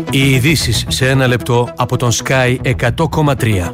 Οι ειδήσεις σε ένα λεπτό από τον Sky 100,3.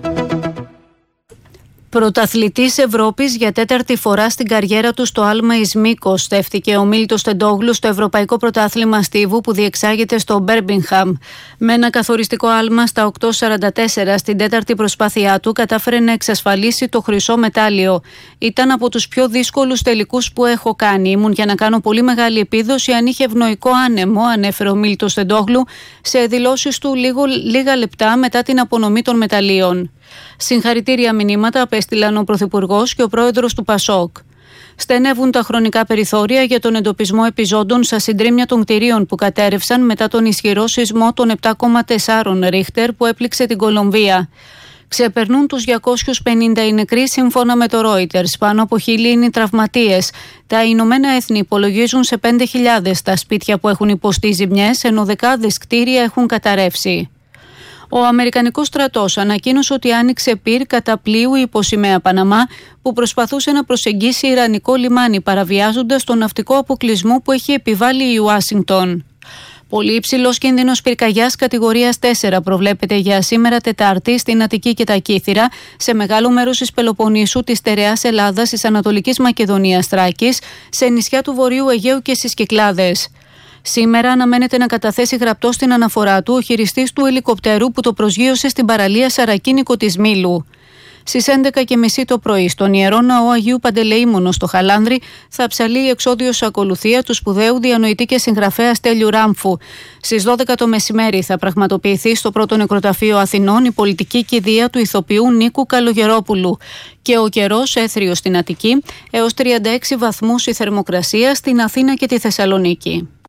Πρωταθλητής Ευρώπης για τέταρτη φορά στην καριέρα του στο άλμα εις Μύκος, στέφθηκε ο Μίλτος Τεντόγλου στο Ευρωπαϊκό Πρωτάθλημα Στίβου που διεξάγεται στο Μπέρμιγχαμ. Με ένα καθοριστικό άλμα στα 8.44 στην τέταρτη προσπάθειά του κατάφερε να εξασφαλίσει το χρυσό μετάλλιο. Ήταν από τους πιο δύσκολους τελικούς που έχω κάνει. Ήμουν για να κάνω πολύ μεγάλη επίδοση αν είχε ευνοϊκό άνεμο, ανέφερε ο Μίλτος Τεντόγλου σε δηλώσεις του λίγα λεπτά μετά την απονομή των μεταλλίων. Συγχαρητήρια μηνύματα απέστειλαν ο Πρωθυπουργός και ο Πρόεδρος του Πασόκ. Στενεύουν τα χρονικά περιθώρια για τον εντοπισμό επιζώντων στα συντρίμμια των κτηρίων που κατέρευσαν μετά τον ισχυρό σεισμό των 7,4 Ρίχτερ που έπληξε την Κολομβία. Ξεπερνούν τους 250 οι νεκροί σύμφωνα με το Reuters. Πάνω από 1.000 είναι οι τραυματίες. Τα Ηνωμένα Έθνη υπολογίζουν σε 5.000 τα σπίτια που έχουν υποστεί ζημιές, ενώ δεκάδες κτίρια έχουν καταρρεύσει. Ο Αμερικανικός στρατός ανακοίνωσε ότι άνοιξε πυρ κατά πλοίου υπό σημαία Παναμά που προσπαθούσε να προσεγγίσει ιρανικό λιμάνι παραβιάζοντας τον ναυτικό αποκλεισμό που έχει επιβάλει η Ουάσιγκτον. Πολύ υψηλός κίνδυνος πυρκαγιάς κατηγορίας 4 προβλέπεται για σήμερα Τετάρτη στην Αττική και τα Κύθυρα, σε μεγάλο μέρος της Πελοποννήσου, της στερεάς Ελλάδας, της Ανατολικής Μακεδονίας, Θράκης, σε νησιά του Βορείου Αιγαίου και στις Κυκλάδες. Σήμερα αναμένεται να καταθέσει γραπτό στην αναφορά του ο χειριστής του ελικοπτέρου που το προσγείωσε στην παραλία Σαρακίνικο της Μήλου. Στις 11.30 το πρωί, στον Ιερό Ναό Αγίου Παντελεήμονο στο Χαλάνδρη, θα ψαλεί η εξόδιος ακολουθία του σπουδαίου διανοητή και συγγραφέα Στέλιου Ράμφου. Στις 12 το μεσημέρι θα πραγματοποιηθεί στο Πρώτο Νεκροταφείο Αθηνών η πολιτική κηδεία του ηθοποιού Νίκου Καλογερόπουλου. Και ο καιρός έθριος στην Αττική, έως 36 βαθμούς η θερμοκρασία στην Αθήνα και τη Θεσσαλονίκη.